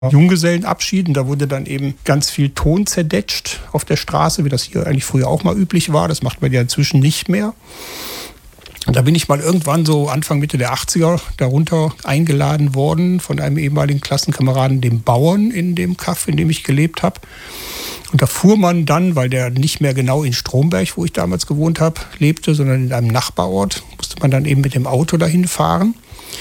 Junggesellenabschied und da wurde dann eben ganz viel Ton zerdetscht auf der Straße, wie das hier eigentlich früher auch mal üblich war. Das macht man ja inzwischen nicht mehr. Und da bin ich mal irgendwann so Anfang, Mitte der 80er darunter eingeladen worden von einem ehemaligen Klassenkameraden, dem Bauern in dem Kaff, in dem ich gelebt habe. Und da fuhr man dann, weil der nicht mehr genau in Stromberg, wo ich damals gewohnt habe, lebte, sondern in einem Nachbarort, musste man dann eben mit dem Auto dahin fahren.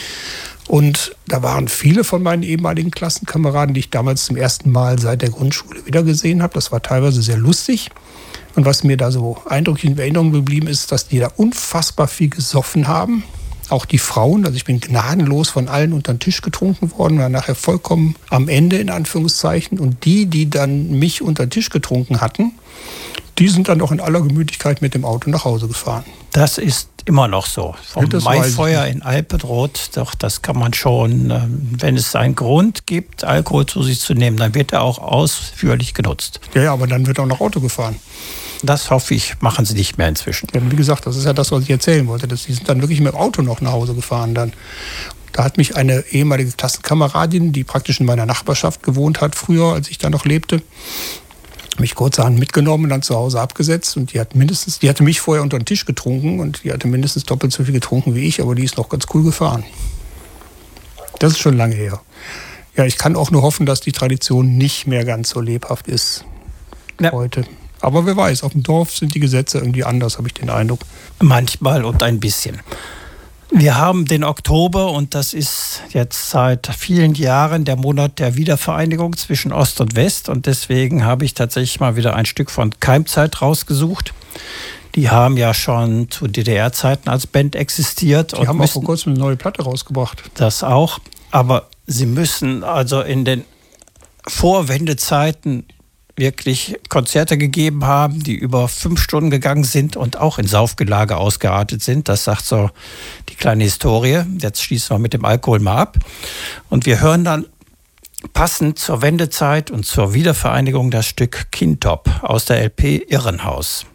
Und da waren viele von meinen ehemaligen Klassenkameraden, die ich damals zum ersten Mal seit der Grundschule wiedergesehen habe. Das war teilweise sehr lustig. Und was mir da so eindrücklich in Erinnerung geblieben ist, dass die da unfassbar viel gesoffen haben. Auch die Frauen, also ich bin gnadenlos von allen unter den Tisch getrunken worden, war nachher vollkommen am Ende in Anführungszeichen. Und die dann mich unter den Tisch getrunken hatten, die sind dann auch in aller Gemütlichkeit mit dem Auto nach Hause gefahren. Das ist immer noch so. Vom Maifeuer in Alpedroth, doch das kann man schon, wenn es einen Grund gibt, Alkohol zu sich zu nehmen, dann wird er auch ausführlich genutzt. Ja, aber dann wird auch noch Auto gefahren. Das hoffe ich, machen sie nicht mehr inzwischen. Ja, wie gesagt, das ist ja das, was ich erzählen wollte. Die sind dann wirklich mit dem Auto noch nach Hause gefahren dann. Da hat mich eine ehemalige Klassenkameradin, die praktisch in meiner Nachbarschaft gewohnt hat früher, als ich da noch lebte, mich kurzerhand mitgenommen und dann zu Hause abgesetzt. Und die hatte mich vorher unter den Tisch getrunken und die hatte mindestens doppelt so viel getrunken wie ich, aber die ist noch ganz cool gefahren. Das ist schon lange her. Ja, ich kann auch nur hoffen, dass die Tradition nicht mehr ganz so lebhaft ist heute. Aber wer weiß, auf dem Dorf sind die Gesetze irgendwie anders, habe ich den Eindruck. Manchmal und ein bisschen. Wir haben den Oktober und das ist jetzt seit vielen Jahren der Monat der Wiedervereinigung zwischen Ost und West. Und deswegen habe ich tatsächlich mal wieder ein Stück von Keimzeit rausgesucht. Die haben ja schon zu DDR-Zeiten als Band existiert. Die haben auch vor kurzem eine neue Platte rausgebracht. Das auch. Aber sie müssen also in den Vorwendezeiten wirklich Konzerte gegeben haben, die über 5 Stunden gegangen sind und auch in Saufgelage ausgeartet sind. Das sagt so die kleine Historie. Jetzt schließen wir mit dem Alkohol mal ab. Und wir hören dann passend zur Wendezeit und zur Wiedervereinigung das Stück Kintop aus der LP Irrenhaus.